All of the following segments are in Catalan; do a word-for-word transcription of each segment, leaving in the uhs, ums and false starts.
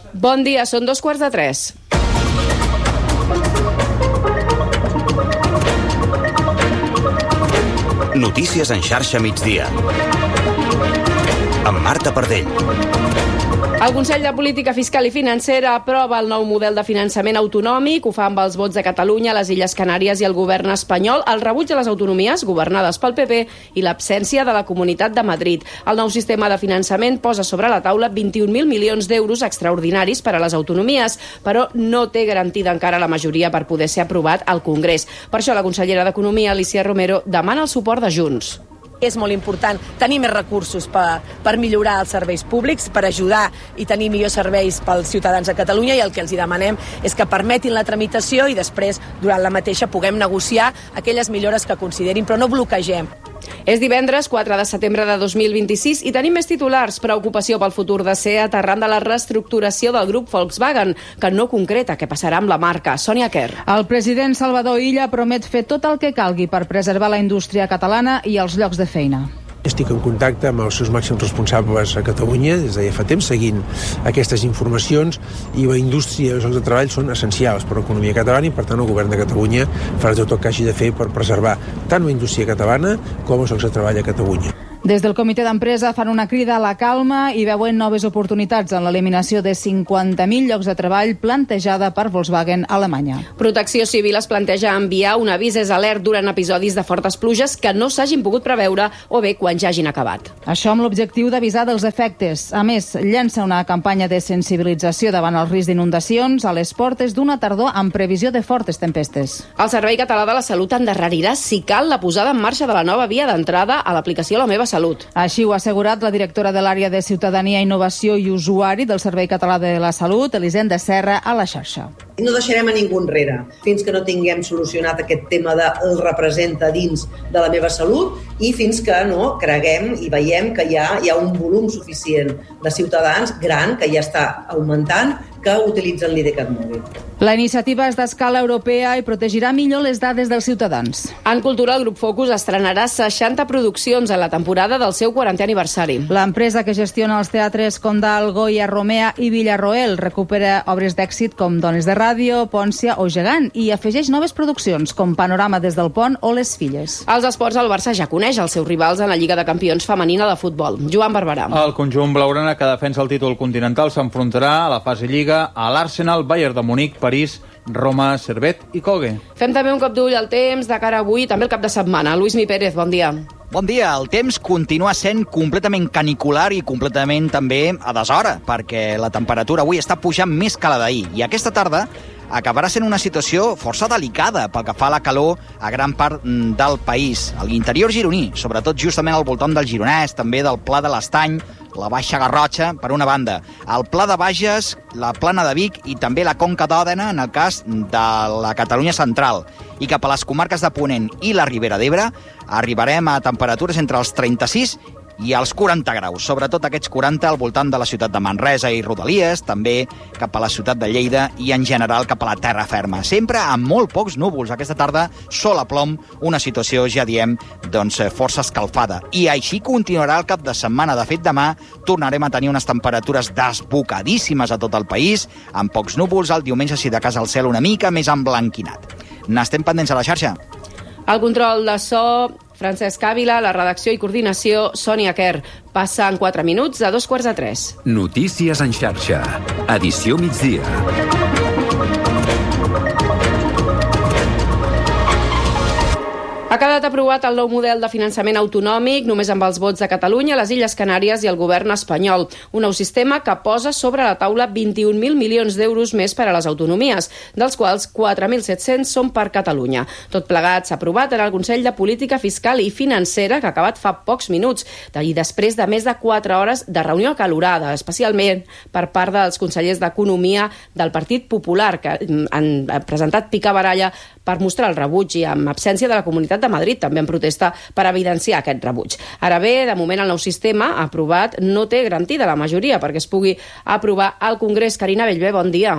Bon dia, són dos quarts de tres. Notícies en xarxa migdia. Amb Marta Pardell. El Consell de Política Fiscal i Financera aprova el nou model de finançament autonòmic. Ho fa amb els vots de Catalunya, les Illes Canàries i el govern espanyol, el rebuig de les autonomies governades pel P P i l'absència de la Comunitat de Madrid. El nou sistema de finançament posa sobre la taula vint-i-un mil milions d'euros extraordinaris per a les autonomies, però no té garantida encara la majoria per poder ser aprovat al Congrés. Per això la consellera d'Economia, Alícia Romero, demana el suport de Junts. És molt important tenir més recursos per, per millorar els serveis públics, per ajudar i tenir millors serveis pels ciutadans de Catalunya, i el que els hi demanem és que permetin la tramitació i després, durant la mateixa, puguem negociar aquelles millores que considerin, però no bloquegem. És divendres, quatre de setembre de dos mil vint-i-sis, i tenim més titulars. Preocupació pel futur de SEAT arran de la reestructuració del grup Volkswagen, que no concreta què passarà amb la marca. Sònia Kerr. El president Salvador Illa promet fer tot el que calgui per preservar la indústria catalana i els llocs de feina. Estic en contacte amb els seus màxims responsables a Catalunya des de ja fa temps, seguint aquestes informacions, i la indústria i els llocs de treball són essencials per a l'economia catalana, i per tant el govern de Catalunya farà tot el que hagi de fer per preservar tant la indústria catalana com els llocs de treball a Catalunya. Des del comitè d'empresa fan una crida a la calma i veuen noves oportunitats en l'eliminació de cinquanta mil llocs de treball plantejada per Volkswagen a Alemanya. Protecció Civil es planteja enviar un avís alert durant episodis de fortes pluges que no s'hagin pogut preveure o bé quan ja hagin acabat. Això amb l'objectiu d'avisar dels efectes. A més, llança una campanya de sensibilització davant el risc d'inundacions a les portes d'una tardor amb previsió de fortes tempestes. El Servei Català de la Salut endarrerirà, si cal, la posada en marxa de la nova via d'entrada a l'aplicació La Meva Salut. Així ho ha assegurat la directora de l'àrea de Ciutadania, Innovació i Usuari del Servei Català de la Salut, Elisenda Serra, a la xarxa. No deixarem a ningú enrere fins que no tinguem solucionat aquest tema de el representa dins de La Meva Salut, i fins que no creguem i veiem que hi ha, hi ha un volum suficient de ciutadans gran, que ja està augmentant, que utilitzen l'I D CAT mòbil. La iniciativa és d'escala europea i protegirà millor les dades dels ciutadans. En cultura, el grup Focus estrenarà seixanta produccions en la temporada del seu quarantè aniversari. L'empresa que gestiona els teatres Condal, Goya, Romea i Villarroel recupera obres d'èxit com Dones de Ràdio, Pòncia o Gegant, i afegeix noves produccions com Panorama des del Pont o Les Filles. Als esports, el Barça ja coneix els seus rivals en la Lliga de Campions femenina de futbol. Joan Barberà. El conjunt blaugrana que defensa el títol continental s'enfrontarà a la fase Lliga a l'Arsenal, Bayern de Munic, París, Roma, Servet i Cogue. Fem també un cop d'ull al temps de cara avui, també el cap de setmana. Luis Mi Pérez, bon dia. Bon dia. El temps continua sent completament canicular i completament també a deshora, perquè la temperatura avui està pujant més que la d'ahir. I aquesta tarda acabarà sent una situació força delicada pel que fa a la calor a gran part del país. A l'interior gironí, sobretot justament al voltant del Gironès, també del Pla de l'Estany, la Baixa Garrotxa, per una banda, el Pla de Bages, la Plana de Vic i també la Conca d'Òdena, en el cas de la Catalunya central. I cap a les comarques de Ponent i la Ribera d'Ebre arribarem a temperatures entre els trenta-sis i als quaranta graus, sobretot aquests quaranta al voltant de la ciutat de Manresa i Rodalies, també cap a la ciutat de Lleida i en general cap a la terra ferma. Sempre amb molt pocs núvols. Aquesta tarda sol a plom, una situació, ja diem, doncs força escalfada. I així continuarà el cap de setmana. De fet, demà tornarem a tenir unes temperatures desbocadíssimes a tot el país, amb pocs núvols. El diumenge, si de casa, el cel una mica més emblanquinat. N'estem pendents a la xarxa. El control de so, Francesc Ávila, la redacció i coordinació, Sònia Kerr. Passa en quatre minuts a dos quarts de tres. Notícies en xarxa. Edició migdia. Ha quedat aprovat el nou model de finançament autonòmic, només amb els vots de Catalunya, les Illes Canàries i el govern espanyol. Un nou sistema que posa sobre la taula vint-i-un mil milions d'euros més per a les autonomies, dels quals quatre mil set-cents són per Catalunya. Tot plegat s'ha aprovat en el Consell de Política Fiscal i Financera, que ha acabat fa pocs minuts, i després de més de quatre hores de reunió acalorada, especialment per part dels consellers d'Economia del Partit Popular, que han presentat picabaralla per mostrar el rebuig i amb absència de la Comunitat de Madrid, també en protesta per evidenciar aquest rebuig. Ara bé, de moment el nou sistema aprovat no té garantida la majoria perquè es pugui aprovar al Congrés. Carina Bellver, bon dia.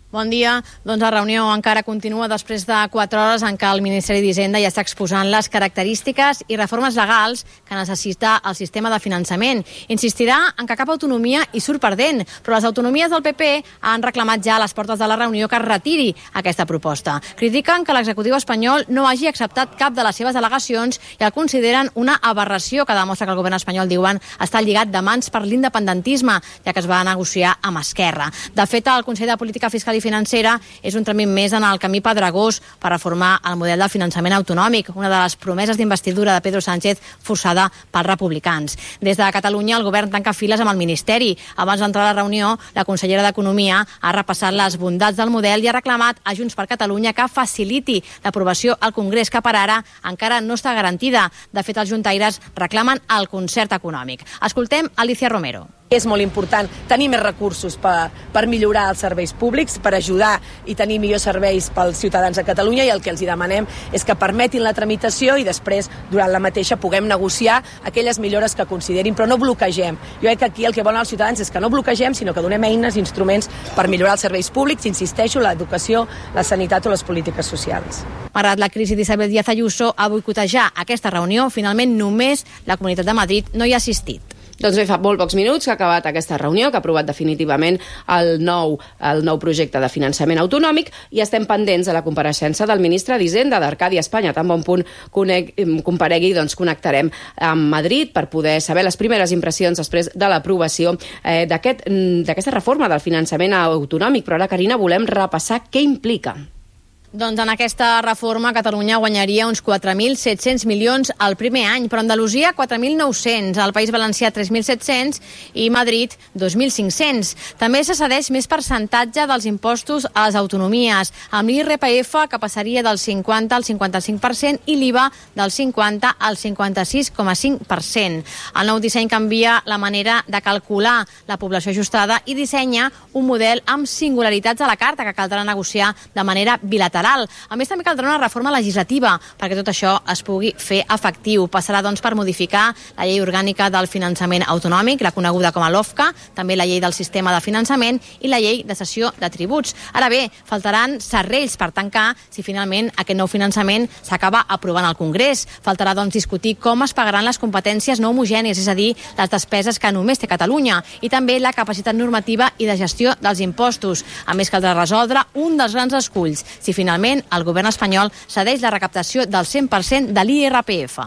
Bon dia. Doncs la reunió encara continua després de quatre hores en què el Ministeri d'Hisenda ja està exposant les característiques i reformes legals que necessita el sistema de finançament. Insistirà en que cap autonomia hi surt perdent, però les autonomies del P P han reclamat ja a les portes de la reunió que es retiri aquesta proposta. Critiquen que l'executiu espanyol no hagi acceptat cap de les seves al·legacions i el consideren una aberració que demostra que el govern espanyol, diuen, està lligat de mans per l'independentisme, ja que es va negociar amb Esquerra. De fet, el Consell de Política Fiscal i Financera és un tràmit més en el camí pedregós per reformar el model de finançament autonòmic, una de les promeses d'investidura de Pedro Sánchez forçada pels republicans. Des de Catalunya, el govern tanca files amb el Ministeri. Abans d'entrar a la reunió, la consellera d'Economia ha repassat les bondats del model i ha reclamat a Junts per Catalunya que faciliti l'aprovació al Congrés, que per ara encara no està garantida. De fet, els juntaires reclamen el concert econòmic. Escoltem Alicia Romero. És molt important tenir més recursos per, per millorar els serveis públics, per ajudar i tenir millors serveis pels ciutadans de Catalunya, i el que els demanem és que permetin la tramitació i després, durant la mateixa, puguem negociar aquelles millores que considerin, però no bloquegem. Jo crec que aquí el que volen els ciutadans és que no bloquegem, sinó que donem eines, instruments per millorar els serveis públics, insisteixo, l'educació, la sanitat o les polítiques socials. Malgrat la crisi d'Isabel Díaz Ayuso a boicotejar aquesta reunió, finalment només la Comunitat de Madrid no hi ha assistit. Doncs bé, fa molt pocs minuts que ha acabat aquesta reunió, que ha aprovat definitivament el nou, el nou projecte de finançament autonòmic, i estem pendents de la compareixença del ministre d'Hisenda d'Arcadi Espanya. Tan bon punt conec, comparegui, doncs connectarem amb Madrid per poder saber les primeres impressions després de l'aprovació eh, d'aquest, d'aquesta reforma del finançament autonòmic. Però ara, Carina, volem repassar què implica. Doncs en aquesta reforma Catalunya guanyaria uns quatre mil set-cents milions el primer any, però Andalusia quatre mil nou-cents, el País Valencià tres mil set-cents i Madrid dos mil cinc-cents. També se cedeix més percentatge dels impostos a les autonomies, amb l'I R P F que passaria del cinquanta al cinquanta-cinc per cent i l'I V A del cinquanta al cinquanta-sis coma cinc per cent. El nou disseny canvia la manera de calcular la població ajustada i dissenya un model amb singularitats a la carta que caldrà negociar de manera bilateral. A més, també caldrà una reforma legislativa perquè tot això es pugui fer efectiu. Passarà, doncs, per modificar la llei orgànica del finançament autonòmic, la coneguda com a LOFCA, també la llei del sistema de finançament i la llei de cessió de tributs. Ara bé, faltaran serrells per tancar si finalment aquest nou finançament s'acaba aprovant al Congrés. Faltarà, doncs, discutir com es pagaran les competències no homogènies, és a dir, les despeses que només té Catalunya, i també la capacitat normativa i de gestió dels impostos. A més, caldrà resoldre un dels grans esculls, si finalment Finalment, el govern espanyol cedeix la recaptació del cent per cent de l'I R P F.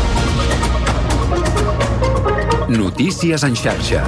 Notícies en xarxa.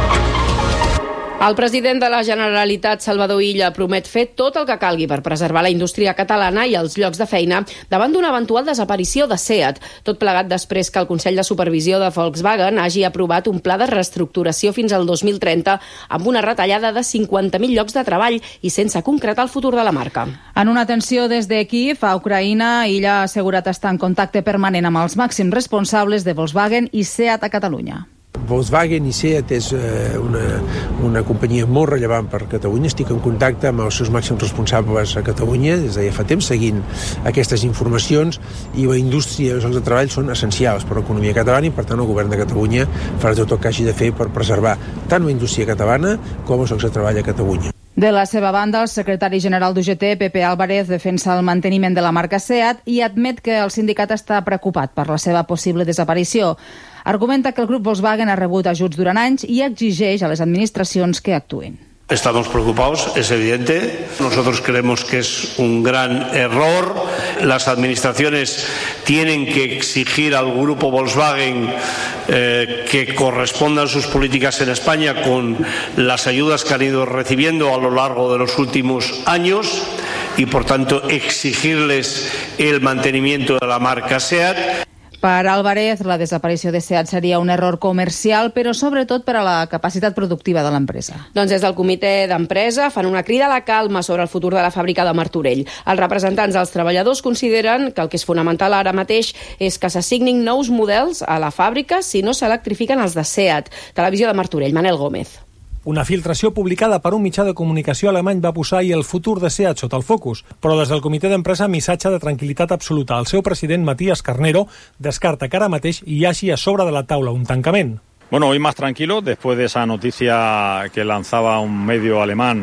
El president de la Generalitat, Salvador Illa, promet fer tot el que calgui per preservar la indústria catalana i els llocs de feina davant d'una eventual desaparició de SEAT. Tot plegat després que el Consell de Supervisió de Volkswagen hagi aprovat un pla de reestructuració fins al dos mil trenta amb una retallada de cinquanta mil llocs de treball i sense concretar el futur de la marca. En una atenció des de Kíev a Ucraïna, Illa ha assegurat estar en contacte permanent amb els màxims responsables de Volkswagen i SEAT a Catalunya. Volkswagen i SEAT és eh, una, una companyia molt rellevant per Catalunya. Estic en contacte amb els seus màxims responsables a Catalunya des de ja fa temps, seguint aquestes informacions, i la indústria i els llocs de treball són essencials per l'economia catalana i, per tant, el govern de Catalunya farà tot el que hagi de fer per preservar tant la indústria catalana com els llocs de treball a Catalunya. De la seva banda, el secretari general d'U G T, Pepe Álvarez, defensa el manteniment de la marca SEAT i admet que el sindicat està preocupat per la seva possible desaparició. Argumenta que el grup Volkswagen ha rebut ajuts durant anys i exigeix a les administracions que actuïn. Estamos preocupados, es evidente. Nosotros creemos que es un gran error. Las administraciones tienen que exigir al grupo Volkswagen eh, que correspondan sus políticas en España con las ayudas que han ido recibiendo a lo largo de los últimos años y, por tanto, exigirles el mantenimiento de la marca SEAT. Per Álvarez, la desaparició de SEAT seria un error comercial, però sobretot per a la capacitat productiva de l'empresa. Doncs des del comitè d'empresa fan una crida a la calma sobre el futur de la fàbrica de Martorell. Els representants dels treballadors consideren que el que és fonamental ara mateix és que s'assignin nous models a la fàbrica si no s'electrifiquen els de SEAT. Televisió de Martorell, Manel Gómez. Una filtració publicada per un mitjà de comunicació alemany va posar ahir el futur de SEAT sota el focus, però des del comitè d'empresa missatge de tranquil·litat absoluta. El seu president, Matías Carnero, descarta que ara mateix hi hagi a sobre de la taula un tancament. Bueno, hoy más tranquilo, después de esa noticia que lanzaba un medio alemán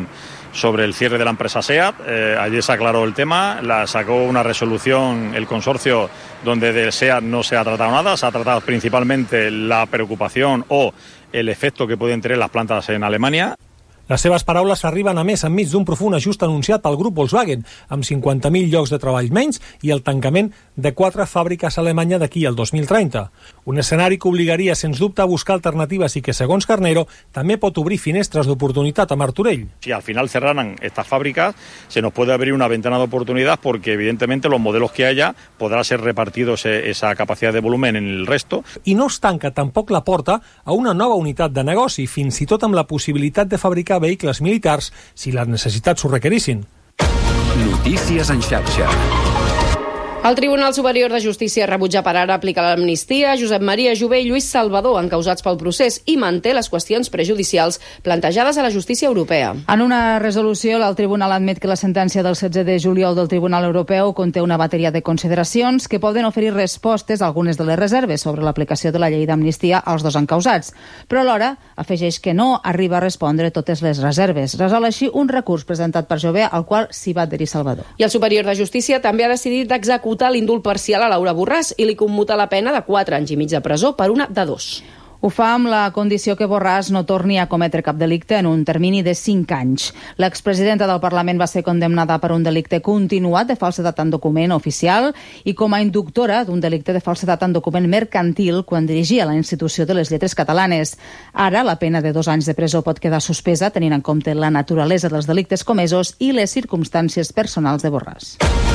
sobre el cierre de la empresa SEAT. Eh, ayer se aclaró el tema, la sacó una resolución el consorcio donde de SEAT no se ha tratado nada, se ha tratado principalmente la preocupación o el efecto que pueden tener las plantas en Alemania. Les seves paraules arriben a més enmig d'un profund ajust anunciat pel grup Volkswagen, amb cinquanta mil llocs de treball menys i el tancament de quatre fàbriques a Alemanya d'aquí al dos mil trenta. Un escenari que obligaria, sens dubte, a buscar alternatives i que, segons Carnero, també pot obrir finestres d'oportunitat a Martorell. Si al final cerraran estas fábricas, se nos puede abrir una ventana de oportunidad porque, evidentemente, los modelos que haya podrá ser repartido esa capacidad de volumen en el resto. I no es tanca tampoc la porta a una nova unitat de negoci, fins i tot amb la possibilitat de fabricar vehicles militars si les necessitats ho requerissin. Notícies en xarxa. El Tribunal Superior de Justícia rebutja per ara aplicar l'amnistia a Josep Maria Jové i Lluís Salvador, encausats pel procés, i manté les qüestions prejudicials plantejades a la justícia europea. En una resolució, el Tribunal admet que la sentència del setze de juliol del Tribunal Europeu conté una bateria de consideracions que poden oferir respostes a algunes de les reserves sobre l'aplicació de la llei d'amnistia als dos encausats, però alhora afegeix que no arriba a respondre totes les reserves. Resol així un recurs presentat per Jové, al qual s'hi va adherir Salvador. I el Superior de Justícia també ha decidit d'executar l'indult parcial a Laura Borràs i li commuta la pena de quatre anys i mig de presó per una de dos. Ho fa amb la condició que Borràs no torni a cometre cap delicte en un termini de cinc anys. L'expresidenta del Parlament va ser condemnada per un delicte continuat de falsedat en document oficial i com a inductora d'un delicte de falsedat en document mercantil quan dirigia la Institució de les Lletres Catalanes. Ara, la pena de dos anys de presó pot quedar suspesa tenint en compte la naturalesa dels delictes comesos i les circumstàncies personals de Borràs.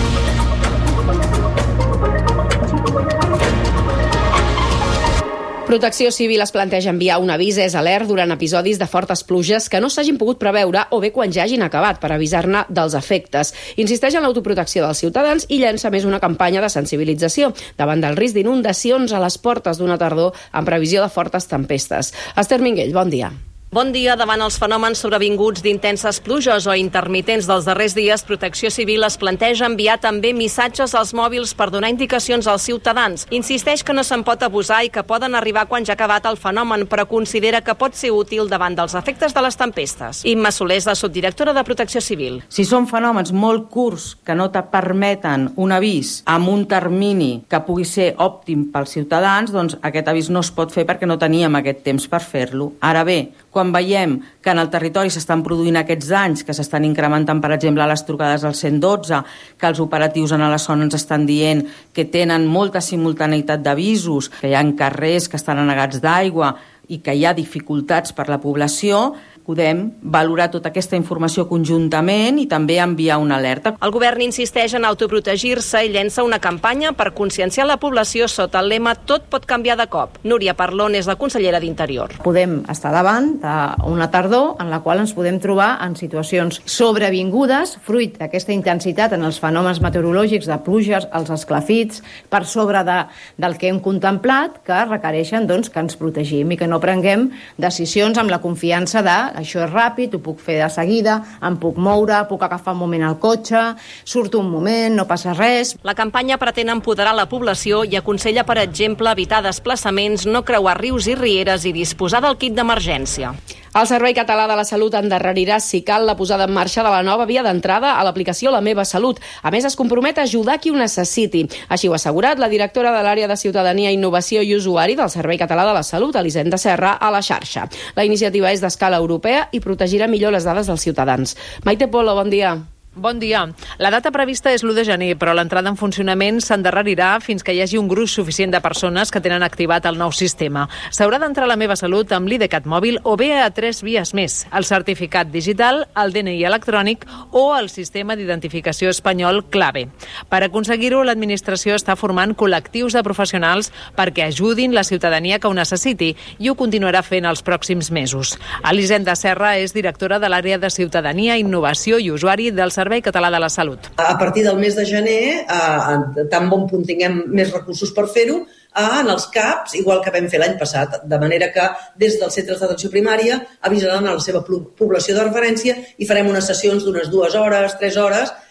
Protecció Civil es planteja enviar un avís és alert durant episodis de fortes pluges que no s'hagin pogut preveure o bé quan ja hagin acabat per avisar-ne dels efectes. Insisteix en l'autoprotecció dels ciutadans i llença més una campanya de sensibilització davant del risc d'inundacions a les portes d'una tardor en previsió de fortes tempestes. Esther Minguell, bon dia. Bon dia. Davant els fenòmens sobrevinguts d'intenses pluges o intermitents dels darrers dies, Protecció Civil es planteja enviar també missatges als mòbils per donar indicacions als ciutadans. Insisteix que no se'n pot abusar i que poden arribar quan ja ha acabat el fenomen, però considera que pot ser útil davant dels efectes de les tempestes. Imma Soler és la subdirectora de Protecció Civil. Si són fenòmens molt curts que no te permeten un avís amb un termini que pugui ser òptim pels ciutadans, doncs aquest avís no es pot fer perquè no teníem aquest temps per fer-lo. Ara bé, quan veiem que en el territori s'estan produint aquests danys, que s'estan incrementant, per exemple, les trucades al cent dotze, que els operatius en la zona ens estan dient que tenen molta simultaneïtat d'avisos, que hi ha carrers que estan anegats d'aigua i que hi ha dificultats per la població, podem valorar tota aquesta informació conjuntament i també enviar una alerta. El govern insisteix en autoprotegir-se i llença una campanya per conscienciar la població sota el lema «Tot pot canviar de cop». Núria Parlon és la consellera d'Interior. Podem estar davant d'una tardor en la qual ens podem trobar en situacions sobrevingudes, fruit d'aquesta intensitat en els fenòmens meteorològics de pluges, els esclafits, per sobre de, del que hem contemplat, que requereixen doncs, que ens protegim i que no prenguem decisions amb la confiança de això és ràpid, ho puc fer de seguida, em puc moure, puc agafar un moment al cotxe, surto un moment, no passa res. La campanya pretén empoderar la població i aconsella, per exemple, evitar desplaçaments, no creuar rius i rieres i disposar del kit d'emergència. El Servei Català de la Salut endarrerirà, si cal, la posada en marxa de la nova via d'entrada a l'aplicació La Meva Salut. A més, es compromet a ajudar qui ho necessiti. Així ho ha assegurat la directora de l'àrea de Ciutadania, Innovació i Usuari del Servei Català de la Salut, Elisenda Serra, a la xarxa. La iniciativa és d'escala europea i protegirà millor les dades dels ciutadans. Maite Polo, bon dia. Bon dia. La data prevista és l'u de gener, però l'entrada en funcionament s'endarrerirà fins que hi hagi un gruix suficient de persones que tenen activat el nou sistema. S'haurà d'entrar a La Meva Salut amb l'IDeCAT mòbil o bé a tres vies més: el certificat digital, el D N I electrònic o el sistema d'identificació espanyol Clave. Per aconseguir-ho, l'administració està formant col·lectius de professionals perquè ajudin la ciutadania que ho necessiti i ho continuarà fent els pròxims mesos. Elisenda Serra és directora de l'àrea de Ciutadania, Innovació i Usuari del Servei Servei Català de la Salut. A partir del mes de gener, eh, tan bon punt tinguem més recursos per fer-ho, eh, en els C A Ps, igual que vam fer l'any passat, de manera que des dels centres d'atenció primària avisaran a la seva població de referència i farem unes sessions d'unes dues hores, tres hores,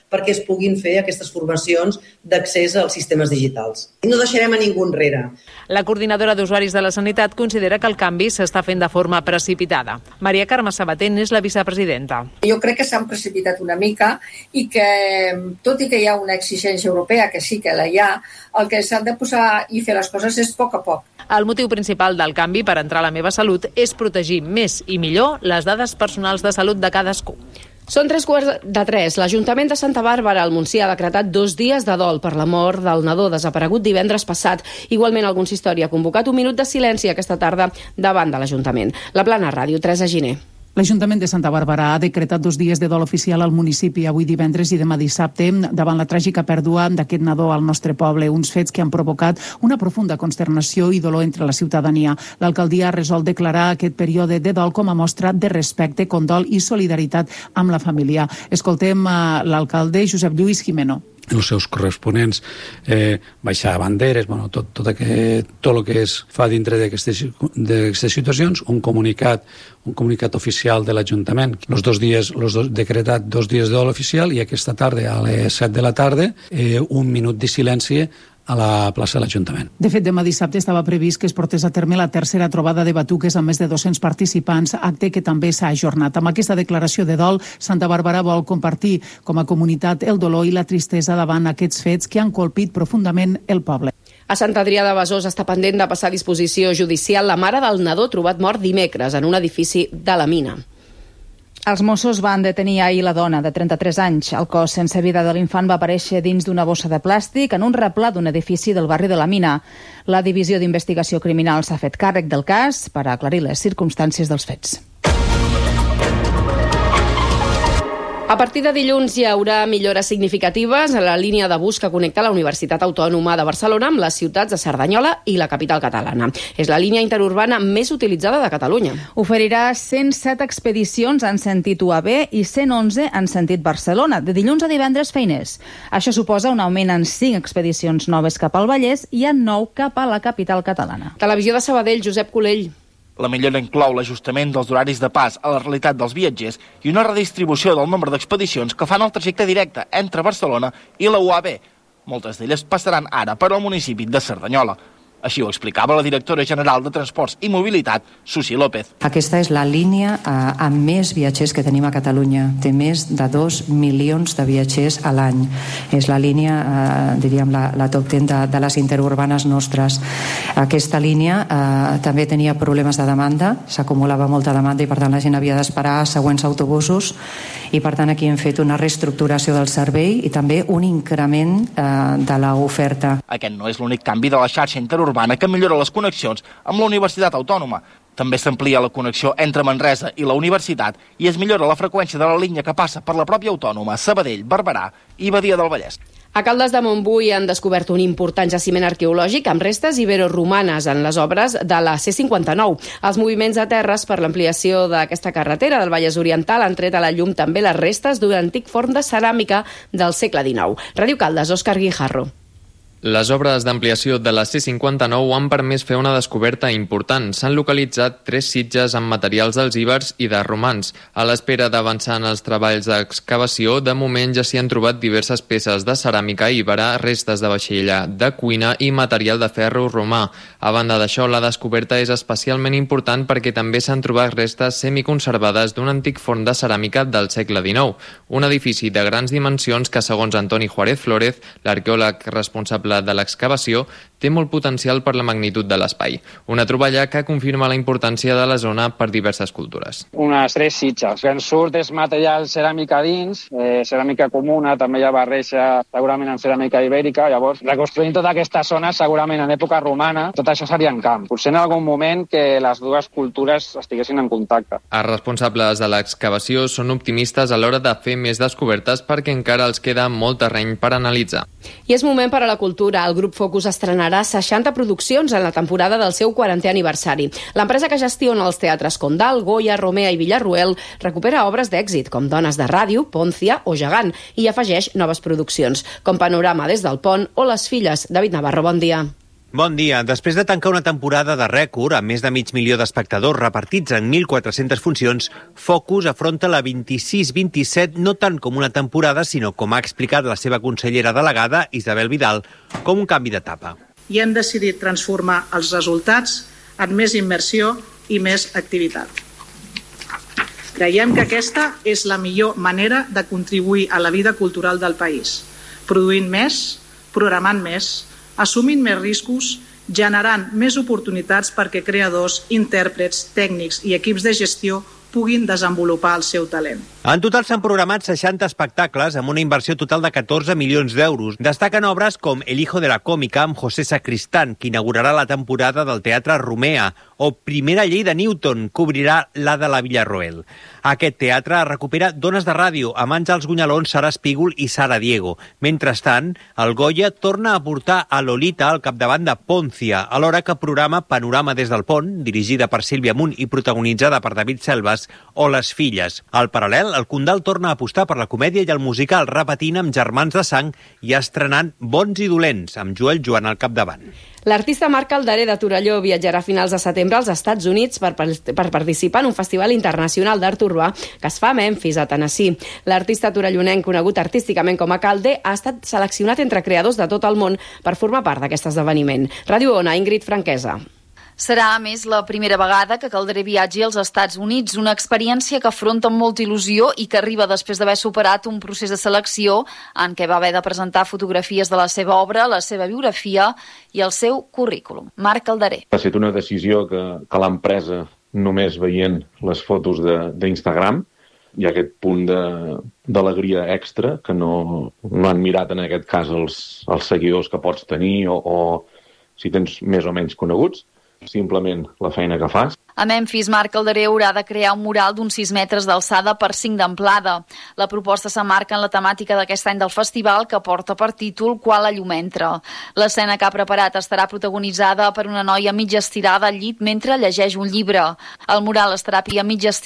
perquè es puguin fer aquestes formacions d'accés als sistemes digitals. No deixarem a ningú enrere. La coordinadora d'usuaris de la sanitat considera que el canvi s'està fent de forma precipitada. Maria Carme Sabater és la vicepresidenta. Jo crec que s'han precipitat una mica i que, tot i que hi ha una exigència europea, que sí que la hi ha, el que s'han de posar i fer les coses és a poc a poc. El motiu principal del canvi per entrar a la meva salut és protegir més i millor les dades personals de salut de cadascú. Són tres quarts de tres. L'Ajuntament de Santa Bàrbara, al Montsià, ha decretat dos dies de dol per la mort del nadó desaparegut divendres passat. Igualment, el consistori ha convocat un minut de silenci aquesta tarda davant de l'Ajuntament. La Plana Ràdio, Teresa Giner. L'Ajuntament de Santa Bàrbara ha decretat dos dies de dol oficial al municipi avui divendres i demà dissabte davant la tràgica pèrdua d'aquest nadó al nostre poble, uns fets que han provocat una profunda consternació i dolor entre la ciutadania. L'alcaldia ha resolt declarar aquest període de dol com a mostra de respecte, condol i solidaritat amb la família. Escoltem a l'alcalde Josep Lluís Jimeno. Els seus corresponents, eh, baixar banderes, bueno, tot, tot, aquest, tot el que es fa dintre d'aquestes situacions, un comunicat, un comunicat oficial de l'Ajuntament. Els dos dies, els dos, decretat dos dies de dol oficial i aquesta tarda, a les set de la tarda, eh, un minut de silenci a la plaça de l'Ajuntament. De fet, demà dissabte estava previst que es portés a terme la tercera trobada de batuques amb més de dos-cents participants, acte que també s'ha ajornat. Amb aquesta declaració de dol, Santa Bàrbara vol compartir com a comunitat el dolor i la tristesa davant aquests fets que han colpit profundament el poble. A Sant Adrià de Besòs està pendent de passar a disposició judicial la mare del nadó trobat mort dimecres en un edifici de la mina. Els Mossos van detenir ahir la dona, de trenta-tres anys. El cos sense vida de l'infant va aparèixer dins d'una bossa de plàstic en un replà d'un edifici del barri de la Mina. La Divisió d'Investigació Criminal s'ha fet càrrec del cas per aclarir les circumstàncies dels fets. A partir de dilluns hi haurà millores significatives a la línia de bus que connecta la Universitat Autònoma de Barcelona amb les ciutats de Cerdanyola i la capital catalana. És la línia interurbana més utilitzada de Catalunya. Oferirà cent set expedicions en sentit U A B i cent onze en sentit Barcelona, de dilluns a divendres feiners. Això suposa un augment en cinc expedicions noves cap al Vallès i en nou cap a la capital catalana. Televisió de Sabadell, Josep Colell. La millora inclou l'ajustament dels horaris de pas a la realitat dels viatgers i una redistribució del nombre d'expedicions que fan el trajecte directe entre Barcelona i la U A B. Moltes d'elles passaran ara per al municipi de Cerdanyola. Així ho explicava la directora general de Transports i Mobilitat, Susi López. Aquesta és la línia eh, amb més viatgers que tenim a Catalunya. Té més de dos milions de viatgers a l'any. És la línia, eh, diríem, la, la top deu de, de les interurbanes nostres. Aquesta línia eh, també tenia problemes de demanda, s'acumulava molta demanda i per tant la gent havia d'esperar següents autobusos i per tant aquí hem fet una reestructuració del servei i també un increment eh, de l'oferta. Aquest no és l'únic canvi de la xarxa interurbana que millora les connexions amb la Universitat Autònoma. També s'amplia la connexió entre Manresa i la Universitat i es millora la freqüència de la línia que passa per la pròpia Autònoma, Sabadell, Barberà i Badia del Vallès. A Caldes de Montbui han descobert un important jaciment arqueològic amb restes iberoromanes en les obres de la C cinquanta-nou. Els moviments de terres per l'ampliació d'aquesta carretera del Vallès Oriental han tret a la llum també les restes d'un antic forn de ceràmica del segle dinou. Ràdio Caldes, Òscar Guijarro. Les obres d'ampliació de la C cinquanta-nou han permès fer una descoberta important. S'han localitzat tres sitges amb materials dels ibers i de romans. A l'espera d'avançar en els treballs d'excavació, de moment ja s'hi han trobat diverses peces de ceràmica íbera, restes de vaixella de cuina i material de ferro romà. A banda d'això, la descoberta és especialment important perquè també s'han trobat restes semiconservades d'un antic forn de ceràmica del segle dinou. Un edifici de grans dimensions que, segons Antoni Juárez Flórez, l'arqueòleg responsable de l'excavació, té molt potencial per la magnitud de l'espai. Una troballa que confirma la importància de la zona per diverses cultures. Unes tres sitges. Que en surt és material ceràmica dins, eh, ceràmica comuna, també hi ha barreja segurament en ceràmica ibèrica. Llavors, reconstruint tota aquesta zona, segurament en època romana, tot això seria en camp. Potser en algun moment que les dues cultures estiguessin en contacte. Els responsables de l'excavació són optimistes a l'hora de fer més descobertes perquè encara els queda molt terreny per analitzar. I és moment per a la cultura. El grup Focus estrenarà seixanta produccions en la temporada del seu quarantè aniversari. L'empresa que gestiona els teatres Condal, Goya, Romea i Villarroel recupera obres d'èxit com Dones de Ràdio, Pòncia o Gegant i afegeix noves produccions com Panorama des del Pont o Les Filles. David Navarro, bon dia. Bon dia. Després de tancar una temporada de rècord amb més de mig milió d'espectadors repartits en mil quatre-centes funcions, Focus afronta la vint-i-sis vint-i-set no tant com una temporada, sinó, com ha explicat la seva consellera delegada, Isabel Vidal, com un canvi d'etapa. I hem decidit transformar els resultats en més immersió i més activitat. Creiem que aquesta és la millor manera de contribuir a la vida cultural del país, produint més, programant més, assumint més riscos, generant més oportunitats perquè creadors, intèrprets, tècnics i equips de gestió puguin desenvolupar el seu talent. En total s'han programat seixanta espectacles amb una inversió total de catorze milions d'euros. Destaquen obres com El hijo de la còmica amb José Sacristán, que inaugurarà la temporada del Teatre Romea, o Primera llei de Newton, que obrirà la de la Villarroel. Aquest teatre recupera Dones de ràdio amb Àngels Gunyalón, Sara Espígol i Sara Diego. Mentrestant, el Goya torna a portar a Lolita al capdavant de Poncia, alhora que programa Panorama des del pont, dirigida per Sílvia Munt i protagonitzada per David Selves, o Les filles. Al paral·lel, el Condal torna a apostar per la comèdia i el musical, repetint amb Germans de sang i estrenant Bons i dolents, amb Joel Joan al capdavant. L'artista Marc Calderé de Torelló viatjarà a finals de setembre als Estats Units per, per participar en un festival internacional d'art urbà que es fa a Memphis, a Tennessee. L'artista torellonenc, conegut artísticament com a Calde, ha estat seleccionat entre creadors de tot el món per formar part d'aquest esdeveniment. Ràdio Ona, Ingrid Franquesa. Serà, a més, la primera vegada que Calderé viatgi als Estats Units, una experiència que afronta amb molta il·lusió i que arriba després d'haver superat un procés de selecció en què va haver de presentar fotografies de la seva obra, la seva biografia i el seu currículum. Marc Calderé. Ha estat una decisió que, que l'empresa, només veient les fotos d'Instagram, hi ha aquest punt d'alegria extra que no, no han mirat en aquest cas els, els seguidors que pots tenir o, o si tens més o menys coneguts, simplement la feina que fas. A Memphis, Marc Calderé haurà de crear un mural d'uns sis metres d'alçada per cinc d'amplada. La proposta s'emmarca en la temàtica d'aquest any del festival, que porta per títol Quan la llum entra. L'escena que ha preparat estarà protagonitzada per una noia mitja estirada al llit mentre llegeix un llibre. El mural estarà a mitja estirada